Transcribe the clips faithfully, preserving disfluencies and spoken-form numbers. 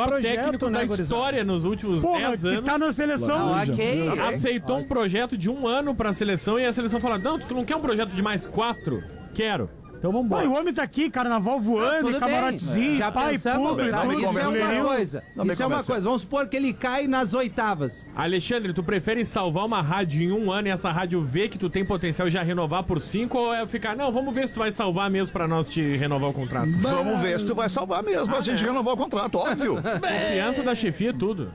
projeto, técnico né, da gurizada? história nos últimos Porra, dez que anos. tá na seleção. Ah, ok. Aceitou um projeto de um ano pra seleção e a seleção falou: não, tu não quer um projeto de mais quatro? Quero. Então vamos Pai, embora. o homem tá aqui, carnaval voando, Tudo camarotezinho, bem. Já pai, pensamos, público, tá, não me isso é convenceu. uma coisa. Não me Isso é uma convenceu. coisa. Vamos supor que ele cai nas oitavas. Alexandre, tu prefere salvar uma rádio em um ano e essa rádio ver que tu tem potencial e já renovar por cinco, ou é ficar, não, vamos ver se tu vai salvar mesmo pra nós te renovar o contrato? Vamos ver se tu vai salvar mesmo a gente renovar o contrato, óbvio. Confiança da chefia, tudo.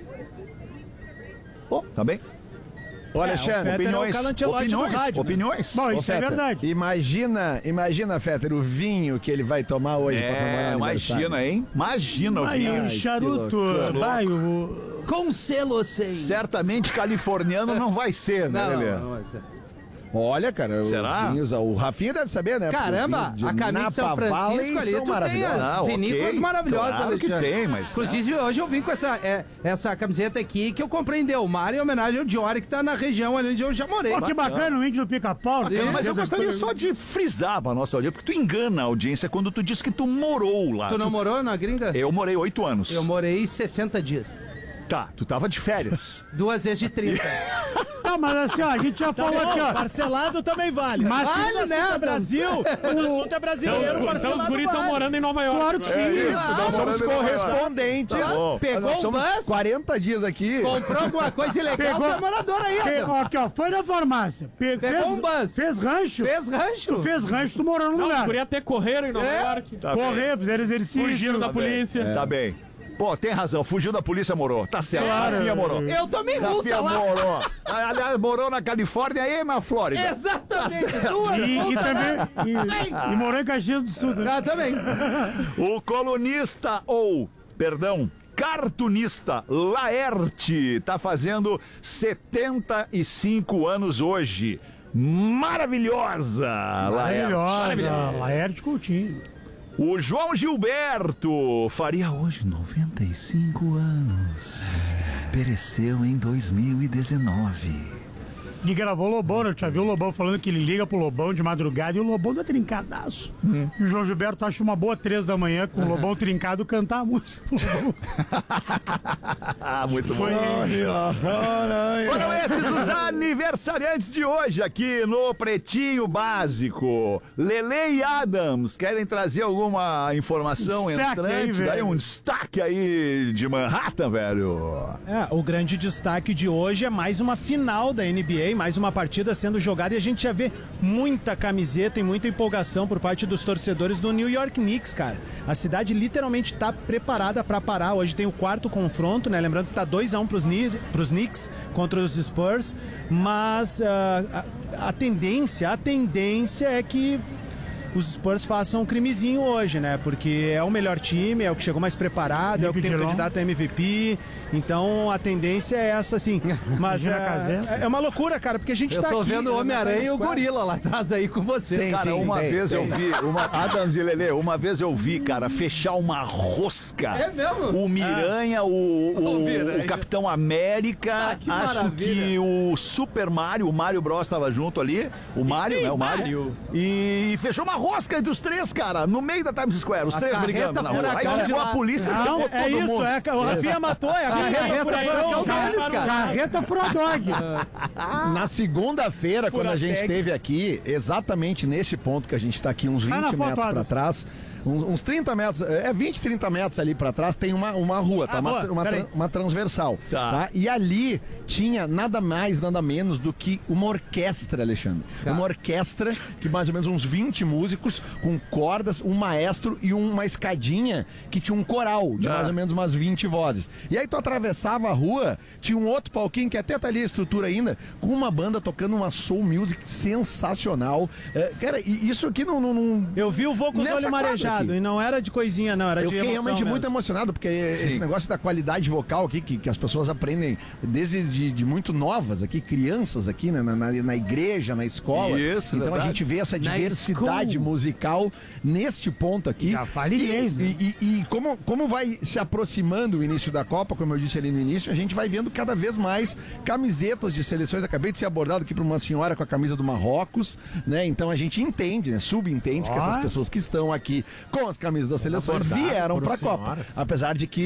Bom, tá bem. Ô, É, o Alexandre, Fetter é o Opiniões, Calantelote do opiniões, rádio, né? opiniões. Bom, Ô, isso é Fetter, verdade. Imagina, imagina, Fetter, o vinho que ele vai tomar hoje pra comemorar É, o aniversário. imagina, hein? Imagina o Aí, vinho. o charuto, vai, o... Com selo sem. Certamente californiano não vai ser, né, Não, Lelê? não vai ser. Olha, cara, Será? os vinhos, o Rafinha deve saber, né? Caramba, Porque os vinhos a caminho de São Napa Valley Francisco ali, são tu tem maravilhosos. as Ah, ok. vinícolas maravilhosas, Claro que Alexandre. tem, mas- Inclusive, hoje eu vim com essa, é, essa camiseta aqui que eu comprei em Delmar em homenagem ao Diori, que tá na região ali onde eu já morei. Pô, que bacana, o índio do pica-pau. Bacana, mas eu gostaria só de frisar pra nossa audiência, porque tu engana a audiência quando tu diz que tu morou lá. Tu não morou na gringa? Eu morei oito anos. Eu morei sessenta dias. Tá, tu tava de férias. Duas vezes de trinta. Tá, mas assim, ó, a gente já falou aqui, ó. Parcelado também vale. Mas- Se Vale, o assunto né, é Brasil, o assunto é brasileiro, Então, os parcelado guris estão vale. morando em Nova York. Claro que sim. Isso, nós somos correspondentes. Tá bom. Pegou Nós um somos bus, quarenta dias aqui. comprou alguma coisa ilegal, Pegou- tu é morador aí, Pe- Adam. ó, aqui, ó, foi na farmácia. Pe- Pegou fez, um bus. Fez rancho. Fez rancho. Tu fez rancho, tu morou no Não, os lugar. guris até correram em Nova É? York. Tá bem. Correr, fizeram exercício. Fugiram da polícia. Tá bem. Pô, tem razão, fugiu da polícia, morou. Tá certo, Claro. Rafinha morou. Eu tomei multa Rafinha lá. morou. Aliás, morou na Califórnia e na Flórida. Exatamente, Tá duas E, e multas. também. E, e morou em Caxias do Sul. Né? Ah, também. O colunista, ou, perdão, cartunista Laerte tá fazendo setenta e cinco anos hoje. Maravilhosa, Laerte. Maravilhosa. Laerte Coutinho. O João Gilberto faria hoje noventa e cinco anos. Pereceu em dois mil e dezenove. E gravou o Lobão, né? Eu tinha viu o Lobão falando que ele liga pro Lobão de madrugada e o Lobão dá trincadaço. E o João Gilberto acha uma boa três da manhã com o Lobão trincado cantar a música pro Lobão. Ah, muito bom. Foi Foram esses os aniversariantes de hoje aqui no Pretinho Básico. Lele e Adams, querem trazer alguma informação Destaque aí, entrante? velho. Daí um destaque aí de Manhattan, velho. É, o grande destaque de hoje é mais uma final da N B A, mais uma partida sendo jogada e a gente já vê muita camiseta e muita empolgação por parte dos torcedores do New York Knicks, cara. A cidade literalmente tá preparada pra parar. Hoje tem o quarto confronto, né? Lembrando que tá dois a um pros, Ni- pros Knicks contra os Spurs, mas ah, a, a tendência, a tendência é que os Spurs façam um crimezinho hoje, né? Porque é o melhor time, é o que chegou mais preparado, é o que tem o candidato a M V P. Então a tendência é essa, assim. Mas Imagina é, Casé. é uma loucura, cara, porque a gente Eu tá tô aqui... vendo o né, Homem-Aranha na e o Times Square. Gorila lá atrás aí com você. Sim, Cara, sim, uma tem, vez tem. eu vi, uma, Adams e Lelê, uma vez eu vi, cara, fechar uma rosca. É mesmo? O Miranha, o, o, O Miranha. o Capitão América, Ah, que acho maravilha. que o Super Mario, o Mario Bros estava junto ali, o Mario, né, o Mario. Mario. E fechou uma rosca entre os três, cara, no meio da Times Square, os A três carreta brigando na rua. Aí furacão de chegou a lá. polícia e Não, pegou É todo isso, mundo. é, o Rafinha matou, é a carreta carreta furacão. furacão Já- deles, cara. Carreta Frodog. Na segunda-feira, quando a gente Furatec. esteve aqui, exatamente nesse ponto que a gente está aqui, uns Tá na vinte foto, metros para Adams. trás, uns, uns trinta metros, é vinte, trinta metros ali para trás, tem uma, uma rua, tá? Ah, uma, boa, uma, peraí. tra- uma transversal. Tá. Tá. E ali tinha nada mais, nada menos do que uma orquestra, Alexandre. Tá. Uma orquestra que mais ou menos uns vinte músicos, com cordas, um maestro e uma escadinha que tinha um coral de Tá. mais ou menos umas vinte vozes. E aí tu atravessava a rua, tinha um outro palquinho que até tá ali a estrutura ainda, com uma banda tocando uma soul music sensacional. É, cara, e isso aqui não... não, não- Eu vi o voo com os Nessa olhos quadra marejados aqui. e não era de coisinha, não, era Eu de fiquei emoção realmente mesmo. muito emocionado, porque esse negócio da qualidade vocal aqui, que, que as pessoas aprendem desde de, de muito novas aqui, crianças aqui, né, na, na, na igreja, na escola. Isso, então verdade. a gente vê essa Na diversidade school. musical neste ponto aqui. Já fale e, inglês, né? e, e, e como, como vai se aproximando o início da Copa, como eu disse ali no início, a gente vai vendo cada vez mais camisetas de seleções. Acabei de ser abordado aqui por uma senhora com a camisa do Marrocos, né? Então a gente entende, né? Subentende que essas Ó. pessoas que estão aqui com as camisas das seleções Abordado vieram por para a Copa. senhoras. Apesar de que